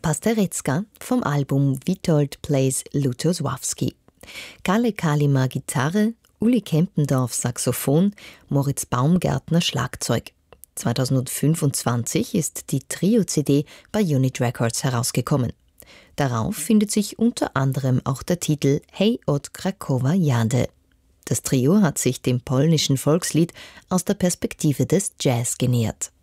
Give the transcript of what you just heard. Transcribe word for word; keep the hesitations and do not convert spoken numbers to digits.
Pasterecka vom Album Witold plays Lutosławski. Kalle Kalima Gitarre, Uli Kempendorf Saxophon, Moritz Baumgärtner Schlagzeug. zweitausendfünfundzwanzig ist die Trio-C D bei Unit Records herausgekommen. Darauf findet sich unter anderem auch der Titel Hej od Krakowa jadę. Das Trio hat sich dem polnischen Volkslied aus der Perspektive des Jazz genähert.